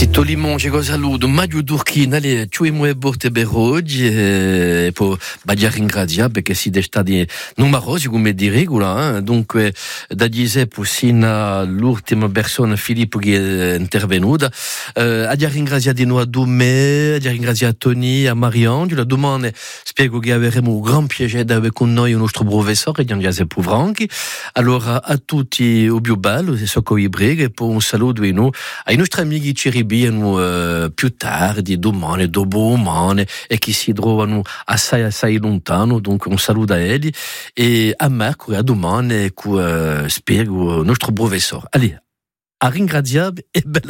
Limonge e saluto Maggio Durchina le ciuimo e borte beroggi e poi badia ringrazia perché si destati numerosi come di regola dunque da Giuseppe sino all'ultima persona Filippo che è intervenuta a ringrazia di noi a Dume a ringrazia a Tony a Mariangela domani spiego che avremo un gran piacere di avere con noi il nostro professore Giuseppe Franchi. Allora a tutti il più bello se so coi brighe e poi un saluto ai nostri amici ci ribiano più tardi, domani, dopodomani e che si trovano assai lontano, dunque un saluto a elli e a mercoledì, a domani, spero il nostro professore. Allez, a ringraziare e bella